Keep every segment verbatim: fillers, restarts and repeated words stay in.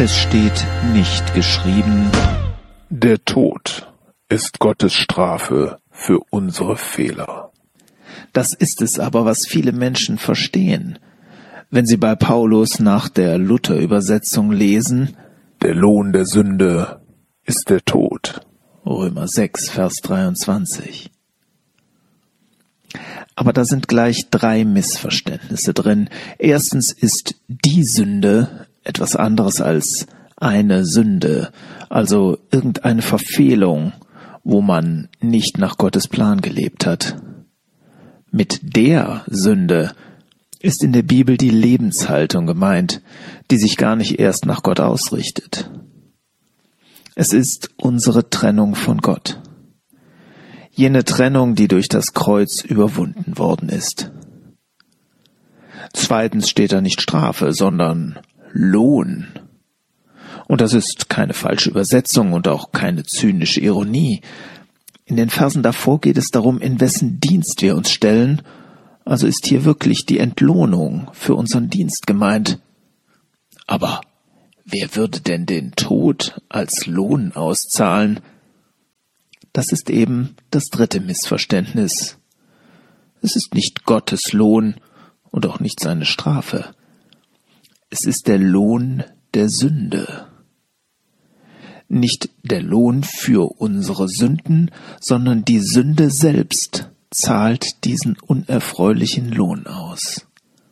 Es steht nicht geschrieben: Der Tod ist Gottes Strafe für unsere Fehler. Das ist es aber, was viele Menschen verstehen, wenn sie bei Paulus nach der Luther-Übersetzung lesen: Der Lohn der Sünde ist der Tod. Römer sechs, Vers dreiundzwanzig. Aber da sind gleich drei Missverständnisse drin. Erstens ist die Sünde etwas anderes als eine Sünde, also irgendeine Verfehlung, wo man nicht nach Gottes Plan gelebt hat. Mit der Sünde ist in der Bibel die Lebenshaltung gemeint, die sich gar nicht erst nach Gott ausrichtet. Es ist unsere Trennung von Gott. Jene Trennung, die durch das Kreuz überwunden worden ist. Zweitens steht da nicht Strafe, sondern Lohn. Und das ist keine falsche Übersetzung und auch keine zynische Ironie. In den Versen davor geht es darum, in wessen Dienst wir uns stellen. Also ist hier wirklich die Entlohnung für unseren Dienst gemeint. Aber wer würde denn den Tod als Lohn auszahlen? Das ist eben das dritte Missverständnis. Es ist nicht Gottes Lohn und auch nicht seine Strafe. Es ist der Lohn der Sünde. Nicht der Lohn für unsere Sünden, sondern die Sünde selbst zahlt diesen unerfreulichen Lohn aus.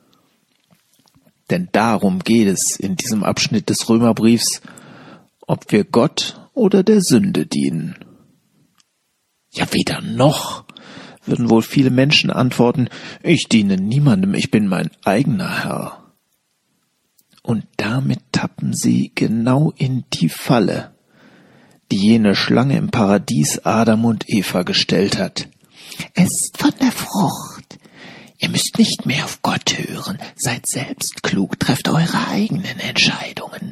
Denn darum geht es in diesem Abschnitt des Römerbriefs, ob wir Gott oder der Sünde dienen. Ja, weder noch, würden wohl viele Menschen antworten: Ich diene niemandem, ich bin mein eigener Herr. Und damit tappen sie genau in die Falle, die jene Schlange im Paradies Adam und Eva gestellt hat. Esst von der Frucht. Ihr müsst nicht mehr auf Gott hören. Seid selbst klug, trefft eure eigenen Entscheidungen.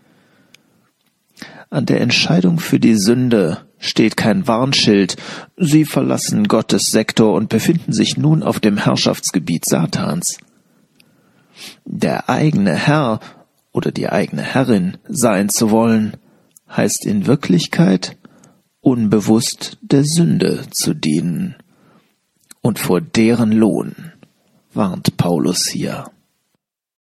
An der Entscheidung für die Sünde steht kein Warnschild. Sie verlassen Gottes Sektor und befinden sich nun auf dem Herrschaftsgebiet Satans. Der eigene Herr oder die eigene Herrin sein zu wollen, heißt in Wirklichkeit, unbewusst der Sünde zu dienen. Und vor deren Lohn warnt Paulus hier.